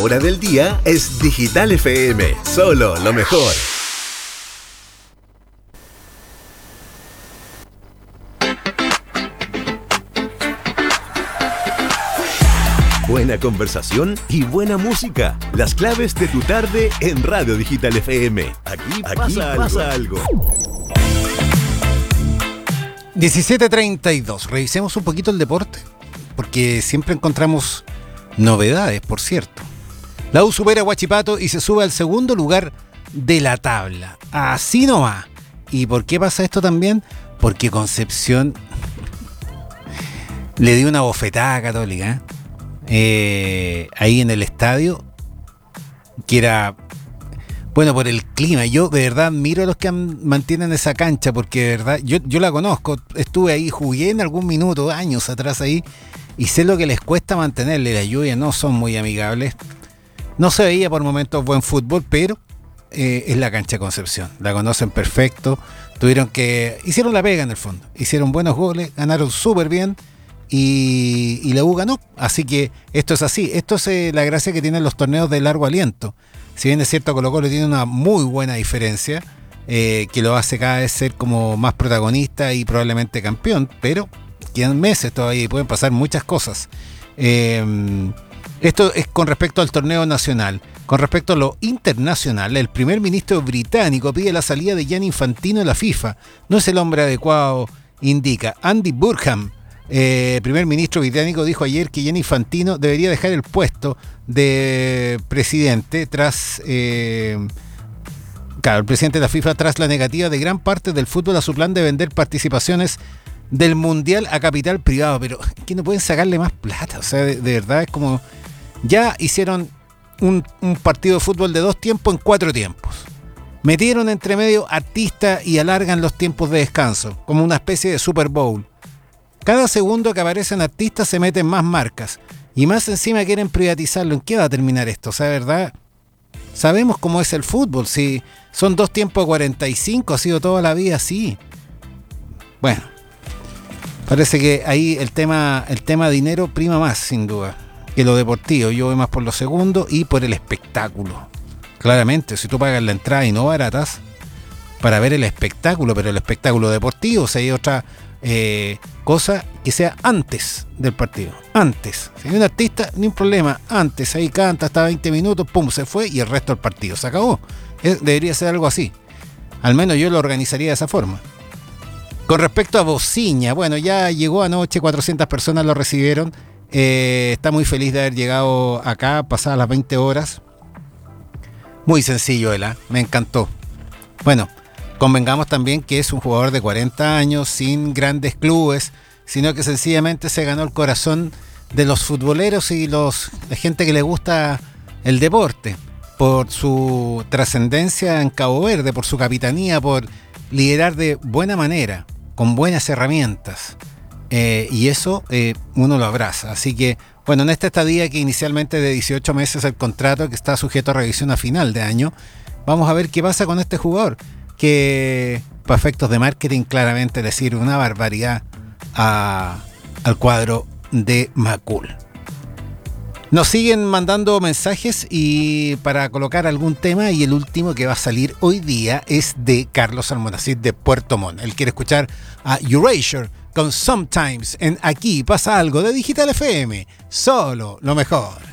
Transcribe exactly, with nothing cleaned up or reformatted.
hora del día es Digital F M, solo lo mejor. Buena conversación y buena música. Las claves de tu tarde en Radio Digital F M. Aquí, aquí pasa, pasa algo. diecisiete treinta y dos. Revisemos un poquito el deporte, porque siempre encontramos novedades, por cierto. La U supera a Huachipato y se sube al segundo lugar de la tabla. Así no va. ¿Y por qué pasa esto también? Porque Concepción le dio una bofetada a Católica, ¿eh? Eh, ahí en el estadio, que era, bueno, por el clima. Yo de verdad admiro a los que han, mantienen esa cancha, porque de verdad, yo, yo la conozco, estuve ahí, jugué en algún minuto, años atrás ahí, y sé lo que les cuesta mantenerle. La lluvia no son muy amigables, no se veía por momentos buen fútbol, pero eh, es la cancha Concepción, la conocen perfecto, tuvieron que, hicieron la pega en el fondo, hicieron buenos goles, ganaron súper bien. Y, y la U ganó, así que esto es así, esto es eh, la gracia que tienen los torneos de largo aliento. Si bien es cierto, Colo-Colo tiene una muy buena diferencia, eh, que lo hace cada vez ser como más protagonista y probablemente campeón, pero quedan meses todavía y pueden pasar muchas cosas. Eh, esto es con respecto al torneo nacional. Con respecto a lo internacional, el primer ministro británico pide la salida de Gianni Infantino de la FIFA. No es el hombre adecuado, indica Andy Burnham. Eh, primer ministro británico dijo ayer que Gianni Infantino debería dejar el puesto de presidente tras eh, claro, el presidente de la FIFA tras la negativa de gran parte del fútbol a su plan de vender participaciones del mundial a capital privado. Pero que no pueden sacarle más plata, o sea, de, de verdad es como, ya hicieron un, un partido de fútbol de dos tiempos en cuatro tiempos, metieron entre medio artistas y alargan los tiempos de descanso como una especie de Super Bowl. Cada segundo que aparecen artistas se meten más marcas. Y más encima quieren privatizarlo. ¿En qué va a terminar esto? O sea, ¿verdad? Sabemos cómo es el fútbol. Si son dos tiempos cuarenta y cinco, ha sido toda la vida así. Bueno, parece que ahí el tema, el tema dinero prima más, sin duda, que lo deportivo. Yo voy más por lo segundo y por el espectáculo. Claramente, si tú pagas la entrada y no baratas, para ver el espectáculo, pero el espectáculo deportivo, o sea, hay otra... Eh, cosa que sea antes del partido, antes. Si hay un artista, ni un problema, antes, ahí canta hasta veinte minutos, pum, se fue y el resto del partido se acabó. Es, debería ser algo así, al menos yo lo organizaría de esa forma. Con respecto a Bociña, bueno, ya llegó anoche, cuatrocientas personas lo recibieron, eh, está muy feliz de haber llegado acá, pasadas las veinte horas. Muy sencillo él, ¿eh? Me encantó. Bueno, convengamos también que es un jugador de cuarenta años, sin grandes clubes, sino que sencillamente se ganó el corazón de los futboleros y los, la gente que le gusta el deporte, por su trascendencia en Cabo Verde, por su capitanía, por liderar de buena manera, con buenas herramientas. Eh, y eso eh, uno lo abraza. Así que, bueno, en esta estadía que inicialmente de dieciocho meses el contrato, que está sujeto a revisión a final de año, vamos a ver qué pasa con este jugador, que para efectos de marketing claramente le sirve una barbaridad a, al cuadro de Macul. Nos siguen mandando mensajes y para colocar algún tema, y el último que va a salir hoy día es de Carlos Almonacid de Puerto Montt. Él quiere escuchar a Erasure con Sometimes en Aquí Pasa Algo de Digital F M, solo lo mejor.